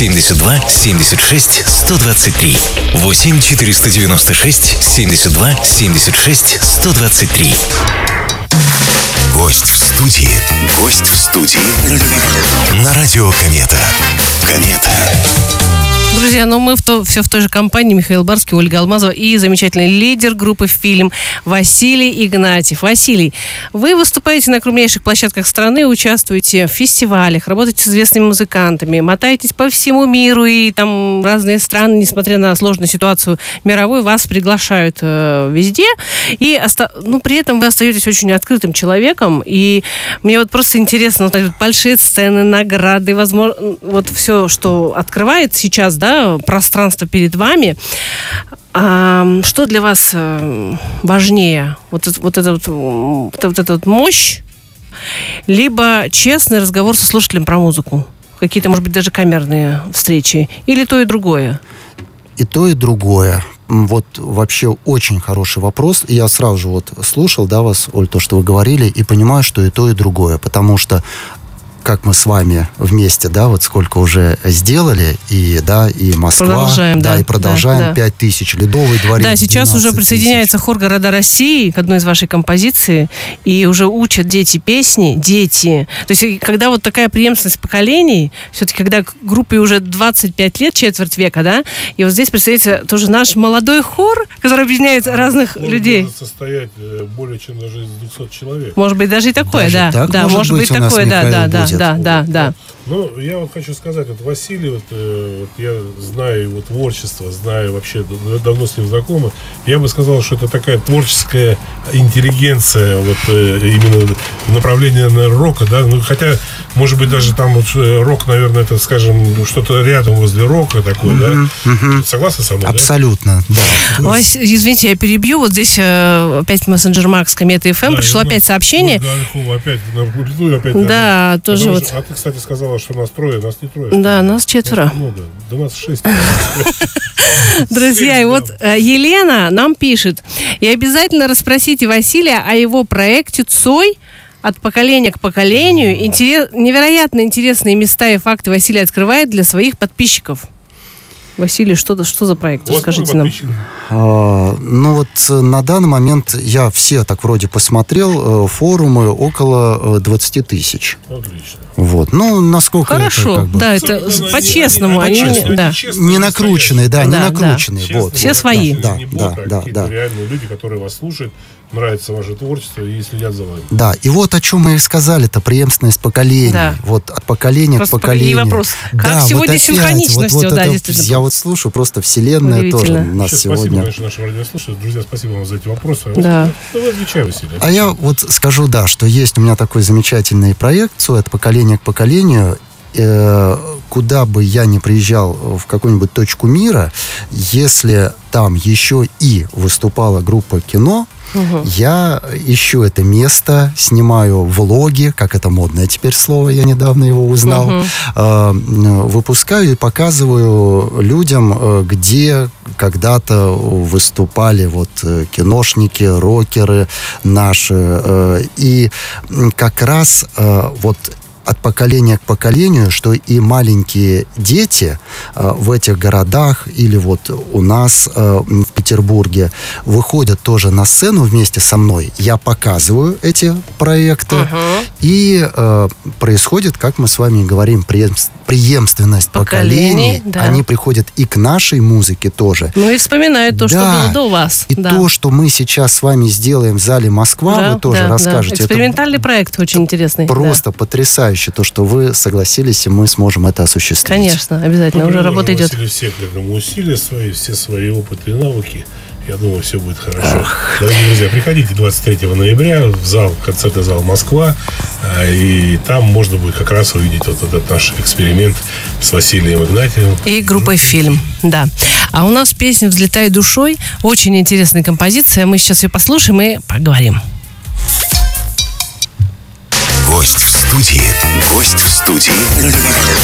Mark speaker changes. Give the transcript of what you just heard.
Speaker 1: 72 76 123. 8 496 72 76 123. Гость в студии. Гость в студии. На радио Комета. Комета.
Speaker 2: Друзья, мы все в той же компании. Михаил Барский, Ольга Алмазова и замечательный лидер группы «Фильм» Василий Игнатьев. Василий, вы выступаете на крупнейших площадках страны, участвуете в фестивалях, работаете с известными музыкантами, мотаетесь по всему миру, и там разные страны, несмотря на сложную ситуацию мировую, вас приглашают везде. И при этом вы остаетесь очень открытым человеком. И мне просто интересно, большие сцены, награды, возможно, все, что открывает сейчас, пространство перед вами. Что для вас важнее? Вот эта мощь, либо честный разговор со слушателем про музыку? Какие-то, может быть, даже камерные встречи? Или то и другое?
Speaker 3: И то, и другое. Вообще очень хороший вопрос. Я сразу же слушал, вас, Оль, то, что вы говорили, и понимаю, что и то, и другое. Потому что как мы с вами вместе, сколько уже сделали, и Москва,
Speaker 2: продолжаем,
Speaker 3: и продолжаем, 5000, Ледовый дворец.
Speaker 2: Да, сейчас уже присоединяется хор «Города России» к одной из вашей композиций, и уже учат дети песни, То есть, когда такая преемственность поколений, все-таки, когда группе уже 25 лет, четверть века, и здесь присоединяется тоже наш молодой хор, который объединяет разных людей.
Speaker 4: Может состоять более чем даже из 200 человек.
Speaker 2: Может быть, даже и такое,
Speaker 3: может быть такое,
Speaker 2: да.
Speaker 4: Я хочу сказать, Василий, я знаю его творчество, знаю вообще, давно с ним знакомы. Я бы сказал, что это такая творческая интеллигенция, именно в направлении, наверное, рока, хотя, может быть, даже там рок, наверное, это, скажем, что-то рядом возле рока такое, Согласны со мной?
Speaker 3: Абсолютно, да.
Speaker 2: Ой, извините, я перебью. Здесь опять мессенджер Макс Комета ФМ пришло опять сообщение. Да, тоже
Speaker 4: А ты, кстати, сказала, что нас трое, нас не трое.
Speaker 2: Да, нас 4.
Speaker 4: Да нас 6.
Speaker 2: Друзья, и Елена нам пишет: и обязательно расспросите Василия о его проекте «Цой». От поколения к поколению невероятно интересные места и факты Василий открывает для своих подписчиков. Василий, что за проект? Расскажите нам.
Speaker 3: На данный момент я все так вроде посмотрел, форумы около 20 тысяч.
Speaker 4: Отлично.
Speaker 3: Насколько
Speaker 2: хорошо, это по-честному.
Speaker 3: Не накрученные, не накрученные.
Speaker 2: Все свои.
Speaker 3: Да.
Speaker 4: Реальные люди, которые вас слушают, нравится ваше творчество и следят за вами.
Speaker 3: Да, и о чем мы и сказали-то, преемственность поколений. От поколения к поколению.
Speaker 2: Вопрос, как сегодня синхроничностью,
Speaker 3: действительно. Я слушаю, просто вселенная тоже нас сегодня.
Speaker 4: Спасибо, конечно, нашим радиослушателям. Друзья, спасибо вам за эти вопросы. Отвечай, Василий.
Speaker 3: А я скажу, что есть у меня такой замечательный проект «От поколения к поколению». Куда бы я ни приезжал в какую-нибудь точку мира, если там еще и выступала группа кино, я ищу это место, снимаю влоги, как это модное теперь слово, я недавно его узнал, выпускаю и показываю людям, где когда-то выступали киношники, рокеры наши. И как раз от поколения к поколению, что и маленькие дети в этих городах или у нас в Петербурге выходят тоже на сцену вместе со мной. Я показываю эти проекты, и происходит, как мы с вами говорим, преемственность поколений.
Speaker 2: Да.
Speaker 3: Они приходят и к нашей музыке тоже.
Speaker 2: И вспоминают то, что было до вас.
Speaker 3: И то, что мы сейчас с вами сделаем в зале «Москва», вы тоже расскажете.
Speaker 2: Экспериментальный проект очень интересный.
Speaker 3: Просто потрясающе, то, что вы согласились, и мы сможем это осуществить.
Speaker 2: Конечно, обязательно. Уже работа идет.
Speaker 4: Все усилия свои, все свои опыты и навыки. Я думаю, все будет хорошо. Дорогие друзья, приходите 23 ноября в концертный зал «Москва», и там можно будет как раз увидеть этот наш эксперимент с Василием Игнатьевым.
Speaker 2: И группой «Фильм», да. А у нас песня «Взлетай душой». Очень интересная композиция. Мы сейчас ее послушаем и поговорим.
Speaker 1: Гость в студии.